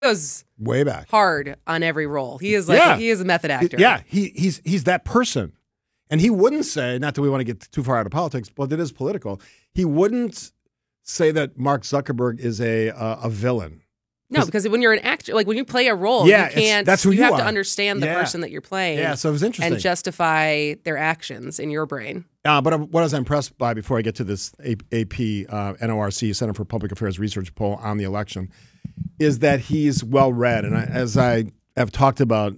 goes way back hard on every role. He is like he is a method actor. Yeah, he's that person. And he wouldn't say, not that we want to get too far out of politics, but it is political. He wouldn't say that Mark Zuckerberg is a villain. No, because when you're an actor, like when you play a role, you can't. That's who you have are. to understand the person that you're playing. Yeah, so it was interesting. And justify their actions in your brain. But what I was impressed by before I get to this AP NORC Center for Public Affairs Research poll on the election is that he's well read. And as I have talked about,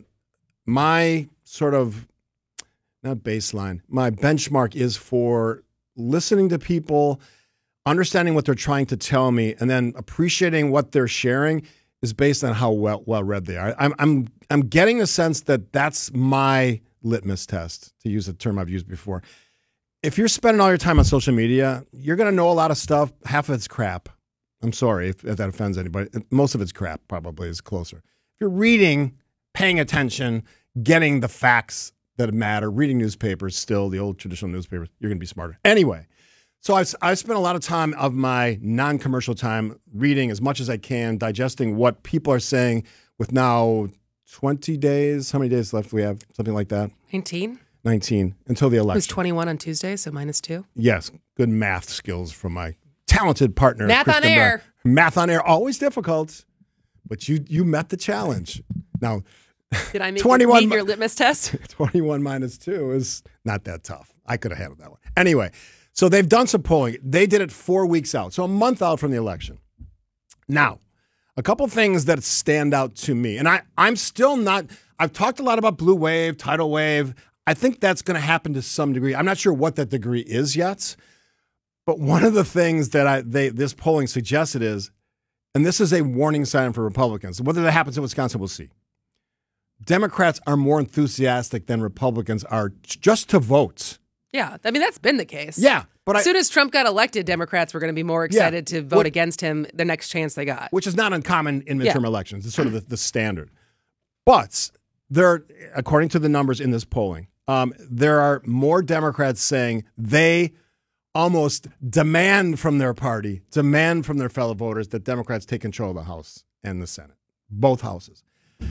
my sort of not baseline, my benchmark is for listening to people, understanding what they're trying to tell me, and then appreciating what they're sharing is based on how well read they are. I'm getting the sense that that's my litmus test, to use a term I've used before. If you're spending all your time on social media, you're going to know a lot of stuff. Half of it's crap. I'm sorry if that offends anybody. Most of it's crap, probably is closer. If you're reading, paying attention, getting the facts that matter, reading newspapers, still the old traditional newspapers, you're going to be smarter. Anyway, so I've spent a lot of time of my non-commercial time reading as much as I can, digesting what people are saying with now 20 days. How many days left do we have? Something like that? 19 until the election. It was 21 on Tuesday, so -2. Yes, good math skills from my talented partner. Math Kristen on air. Math on air, always difficult, but you met the challenge. Now, did I meet your litmus test? 21 -2 is not that tough. I could have handled that one. Anyway, so they've done some polling. They did it 4 weeks out, so a month out from the election. Now, a couple things that stand out to me, and I'm still not, I've talked a lot about blue wave, tidal wave. I think that's going to happen to some degree. I'm not sure what that degree is yet, but one of the things that this polling suggested is, and this is a warning sign for Republicans, whether that happens in Wisconsin, we'll see. Democrats are more enthusiastic than Republicans are just to vote. Yeah, I mean, that's been the case. Yeah. But as soon as Trump got elected, Democrats were going to be more excited to vote against him the next chance they got. Which is not uncommon in midterm elections. It's sort of the standard. But according to the numbers in this polling, there are more Democrats saying they almost demand from their party, demand from their fellow voters that Democrats take control of the House and the Senate, both houses.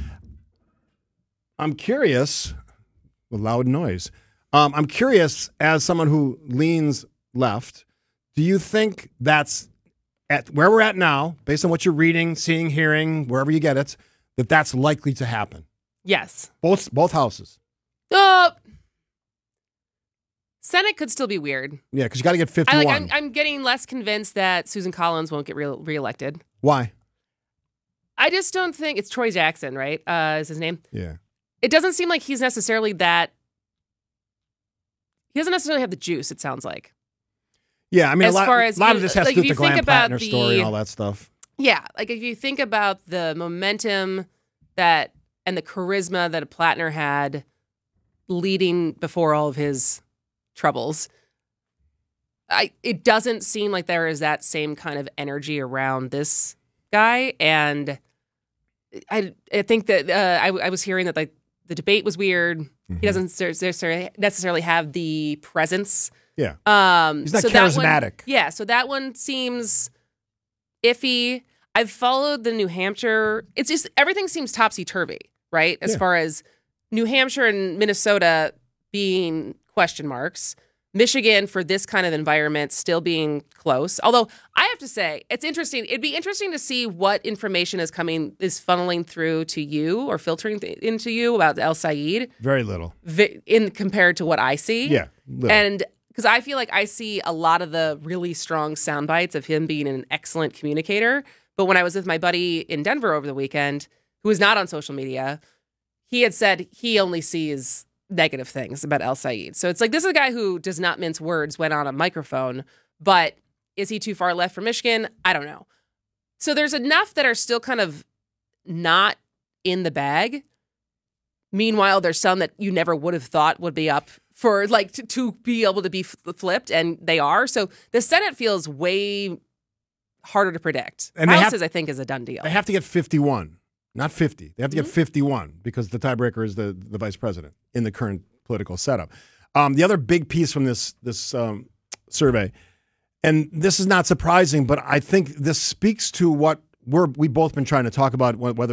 I'm curious, with loud noise, I'm curious, as someone who leans left, do you think that's at where we're at now, based on what you're reading, seeing, hearing, wherever you get it, that that's likely to happen? Yes. Both houses. Senate could still be weird. Yeah, because you got to get 51. I'm getting less convinced that Susan Collins won't get reelected. Why? I just don't think it's Troy Jackson, right? Is his name? Yeah. It doesn't seem like he's necessarily that. He doesn't necessarily have the juice, it sounds like. Yeah, I mean, a lot of this has to do with the Glenn Platner the story and all that stuff. Yeah, like if you think about the momentum and the charisma that Platner had leading before all of his troubles, it doesn't seem like there is that same kind of energy around this guy. And I think that I was hearing that like the debate was weird. Mm-hmm. He doesn't necessarily have the presence. Yeah. He's not charismatic. So that one seems iffy. I've followed the New Hampshire. It's just everything seems topsy-turvy, right? As far as New Hampshire and Minnesota being question marks. Michigan, for this kind of environment, still being close. Although I have to say, it's interesting. It'd be interesting to see what information is funneling through to you or filtering into you about El Sayed. Very little. Compared to what I see. Yeah. Little. And because I feel like I see a lot of the really strong sound bites of him being an excellent communicator. But when I was with my buddy in Denver over the weekend, who is not on social media, he had said he only sees negative things about El Sayed. So it's like, this is a guy who does not mince words when on a microphone, but is he too far left for Michigan? I don't know. So there's enough that are still kind of not in the bag. Meanwhile, there's some that you never would have thought would be up for like to be able to be flipped, and they are. So the Senate feels way harder to predict. And Houses, I think, is a done deal. They have to get 51. Not 50. They have to get 51 because the tiebreaker is the vice president in the current political setup. The other big piece from this survey, and this is not surprising, but I think this speaks to what we've both been trying to talk about whether